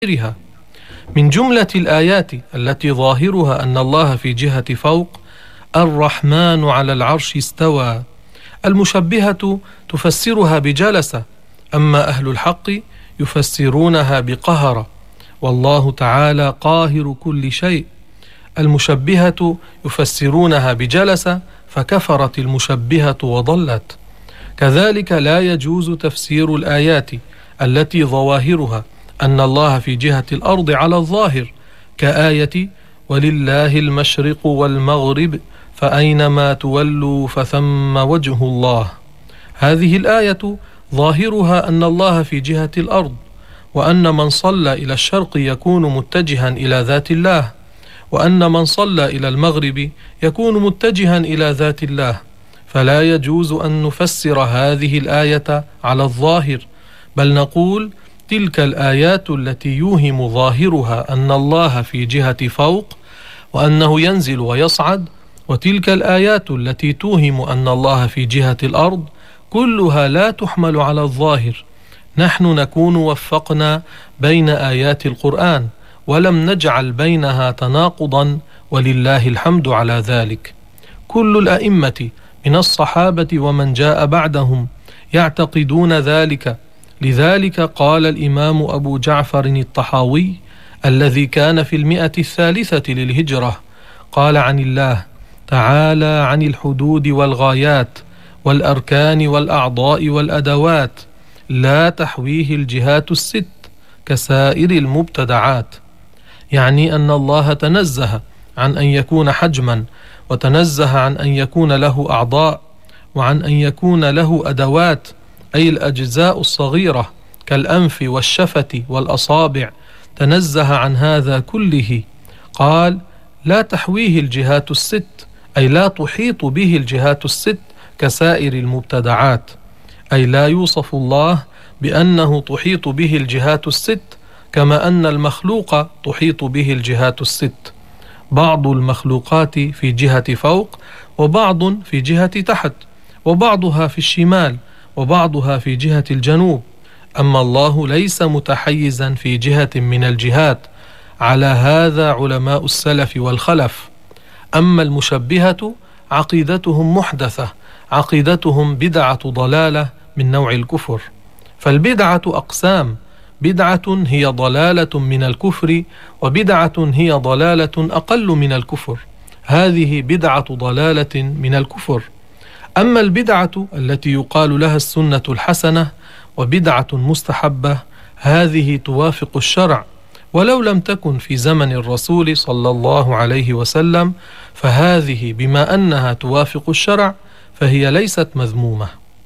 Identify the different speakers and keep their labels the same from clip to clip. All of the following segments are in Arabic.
Speaker 1: غيرها. من جملة الآيات التي ظاهرها أن الله في جهة فوق: الرحمن على العرش استوى. المشبهة تفسرها بجلس، أما أهل الحق يفسرونها بقهر، والله تعالى قاهر كل شيء. المشبهة يفسرونها بجلس فكفرت المشبهة وضلت. كذلك لا يجوز تفسير الآيات التي ظواهرها أن الله في جهة الأرض على الظاهر، كآية ولله المشرق والمغرب فأينما تولوا فثم وجه الله. هذه الآية ظاهرها أن الله في جهة الأرض، وأن من صلى إلى الشرق يكون متجها إلى ذات الله، وأن من صلى إلى المغرب يكون متجها إلى ذات الله. فلا يجوز أن نفسر هذه الآية على الظاهر، بل نقول تلك الآيات التي يوهم ظاهرها أن الله في جهة فوق وأنه ينزل ويصعد، وتلك الآيات التي توهم أن الله في جهة الأرض، كلها لا تحمل على الظاهر. نحن نكون وفقنا بين آيات القرآن ولم نجعل بينها تناقضا، ولله الحمد على ذلك. كل الأئمة من الصحابة ومن جاء بعدهم يعتقدون ذلك. لذلك قال الإمام أبو جعفر الطحاوي الذي كان في 100 للهجرة، قال عن الله تعالى: عن الحدود والغايات والأركان والأعضاء والأدوات لا تحويه الجهات الست كسائر المبتدعات. يعني أن الله تنزه عن أن يكون حجما، وتنزه عن أن يكون له أعضاء، وعن أن يكون له أدوات، أي الأجزاء الصغيرة كالأنف والشفة والأصابع، تنزه عن هذا كله. قال: لا تحويه الجهات الست، أي لا تحيط به الجهات الست كسائر المبتدعات، أي لا يوصف الله بأنه تحيط به الجهات الست كما أن المخلوق تحيط به الجهات الست. بعض المخلوقات في جهة فوق، وبعض في جهة تحت، وبعضها في الشمال، وبعضها في جهة الجنوب. أما الله ليس متحيزا في جهة من الجهات، على هذا علماء السلف والخلف. أما المشبهة عقيدتهم محدثة، عقيدتهم بدعة ضلالة من نوع الكفر. فالبدعة أقسام: بدعة هي ضلالة من الكفر، وبدعة هي ضلالة أقل من الكفر. هذه بدعة ضلالة من الكفر. أما البدعة التي يقال لها السنة الحسنة وبدعة مستحبة، هذه توافق الشرع، ولو لم تكن في زمن الرسول صلى الله عليه وسلم، فهذه بما أنها توافق الشرع فهي ليست مذمومة.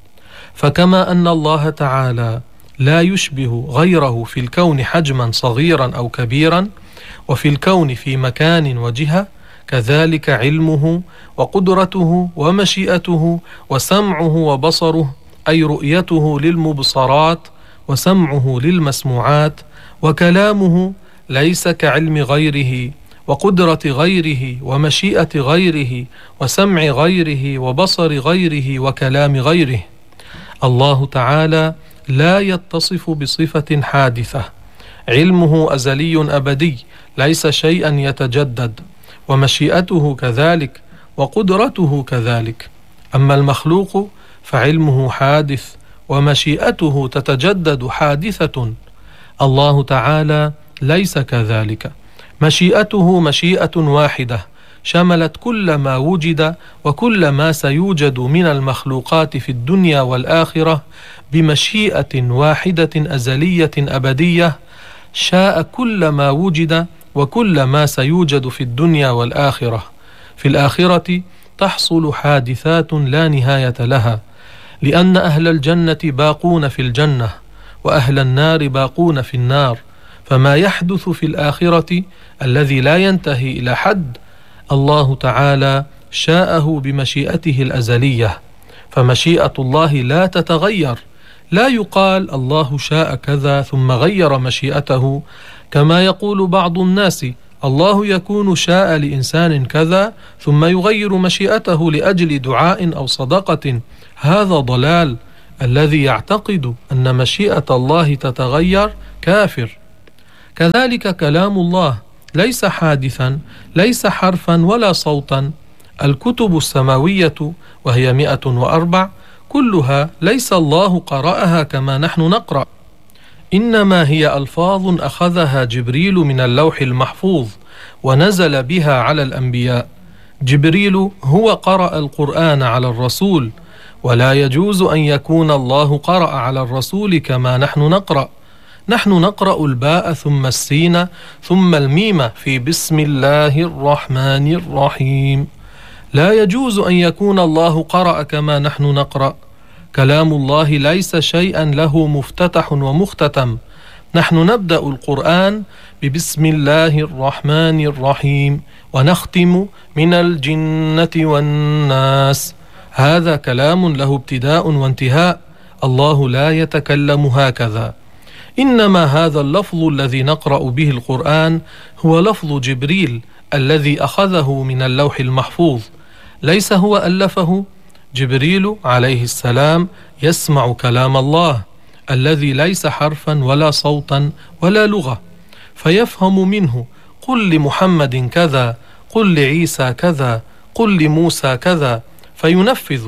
Speaker 1: فكما أن الله تعالى لا يشبه غيره في الكون حجما صغيرا أو كبيرا، وفي الكون في مكان وجهة، كذلك علمه وقدرته ومشيئته وسمعه وبصره، أي رؤيته للمبصرات وسمعه للمسموعات، وكلامه ليس كعلم غيره وقدرة غيره ومشيئة غيره وسمع غيره وبصر غيره وكلام غيره. الله تعالى لا يتصف بصفة حادثة. علمه أزلي أبدي، ليس شيئا يتجدد، ومشيئته كذلك، وقدرته كذلك. أما المخلوق فعلمه حادث، ومشيئته تتجدد حادثة. الله تعالى ليس كذلك. مشيئته مشيئة واحدة، شملت كل ما وجد وكل ما سيوجد من المخلوقات في الدنيا والآخرة، بمشيئة واحدة أزلية أبدية، شاء كل ما وجد وكل ما سيوجد في الدنيا والآخرة. في الآخرة تحصل حادثات لا نهاية لها، لأن أهل الجنة باقون في الجنة، وأهل النار باقون في النار. فما يحدث في الآخرة الذي لا ينتهي إلى حد، الله تعالى شاءه بمشيئته الأزلية. فمشيئة الله لا تتغير، لا يقال الله شاء كذا ثم غير مشيئته، كما يقول بعض الناس الله يكون شاء لإنسان كذا ثم يغير مشيئته لأجل دعاء أو صدقة. هذا ضلال. الذي يعتقد أن مشيئة الله تتغير كافر. كذلك كلام الله ليس حادثا، ليس حرفا ولا صوتا. الكتب السماوية وهي 104 كلها ليس الله قرأها كما نحن نقرأ، إنما هي ألفاظ أخذها جبريل من اللوح المحفوظ ونزل بها على الأنبياء. جبريل هو قرأ القرآن على الرسول، ولا يجوز أن يكون الله قرأ على الرسول كما نحن نقرأ. نحن نقرأ الباء ثم السين ثم الميم في بسم الله الرحمن الرحيم. لا يجوز أن يكون الله قرأ كما نحن نقرأ. كلام الله ليس شيئا له مفتتح ومختتم. نحن نبدأ القرآن ببسم الله الرحمن الرحيم ونختم من الجنة والناس. هذا كلام له ابتداء وانتهاء. الله لا يتكلم هكذا. إنما هذا اللفظ الذي نقرأ به القرآن هو لفظ جبريل الذي أخذه من اللوح المحفوظ، ليس هو ألفه. جبريل عليه السلام يسمع كلام الله الذي ليس حرفا ولا صوتا ولا لغة، فيفهم منه: قل لمحمد كذا، قل لعيسى كذا، قل لموسى كذا، فينفذ.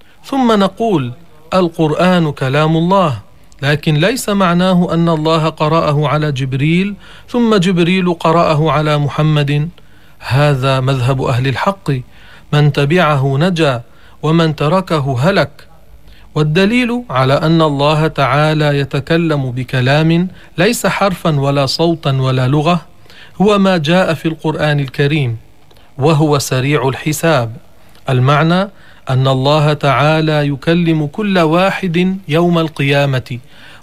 Speaker 1: ثم نقول: القرآن كلام الله، لكن ليس معناه أن الله قرأه على جبريل ثم جبريل قرأه على محمد. هذا مذهب أهل الحق، من تبعه نجا ومن تركه هلك. والدليل على أن الله تعالى يتكلم بكلام ليس حرفا ولا صوتا ولا لغة هو ما جاء في القرآن الكريم، وهو سريع الحساب. المعنى أن الله تعالى يكلم كل واحد يوم القيامة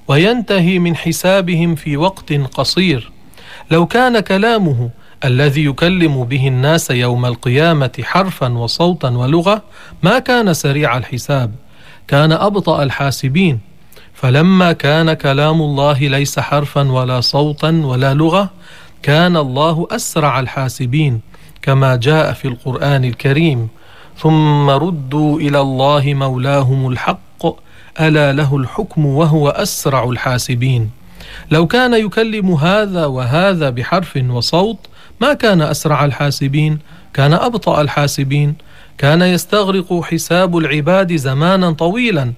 Speaker 1: وينتهي من حسابهم في وقت قصير. لو كان كلامه الذي يكلم به الناس يوم القيامة حرفا وصوتا ولغة ما كان سريع الحساب، كان أبطأ الحاسبين. فلما كان كلام الله ليس حرفا ولا صوتا ولا لغة كان الله أسرع الحاسبين، كما جاء في القرآن الكريم: ثم ردوا إلى الله مولاهم الحق ألا له الحكم وهو أسرع الحاسبين. لو كان يكلم هذا وهذا بحرف وصوت ما كان أسرع الحاسبين، كان أبطأ الحاسبين، كان يستغرق حساب العباد زمانا طويلا.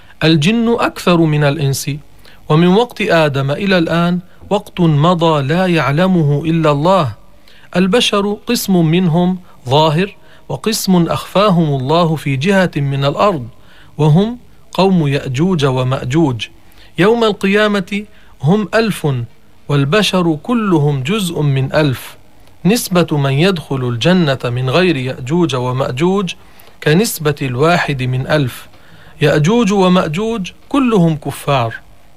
Speaker 1: الجن أكثر من الإنس، ومن وقت آدم إلى الآن وقت مضى لا يعلمه إلا الله. البشر قسم منهم ظاهر وقسم أخفاهم الله في جهة من الأرض، وهم قوم يأجوج ومأجوج. يوم القيامة هم 1000 والبشر كلهم جزء من 1000. نسبة من يدخل الجنة من غير يأجوج ومأجوج كنسبة 1 من 1000. يأجوج ومأجوج كلهم كفار.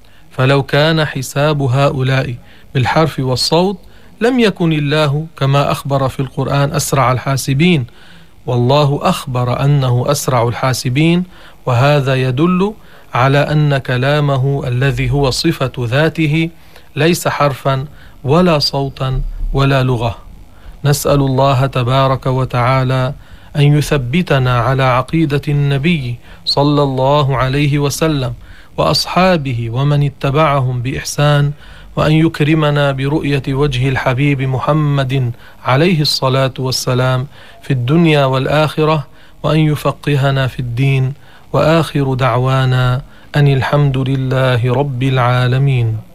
Speaker 1: فلو كان حساب هؤلاء بالحرف والصوت لم يكن الله كما أخبر في القرآن أسرع الحاسبين، والله أخبر أنه أسرع الحاسبين. وهذا يدل على أن كلامه الذي هو صفة ذاته ليس حرفا ولا صوتا ولا لغة. نسأل الله تبارك وتعالى أن يثبتنا على عقيدة النبي صلى الله عليه وسلم وأصحابه ومن اتبعهم بإحسان، وأن يكرمنا برؤية وجه الحبيب محمد عليه الصلاة والسلام في الدنيا والآخرة، وأن يفقهنا في الدين. وآخر دعوانا أن الحمد لله رب العالمين.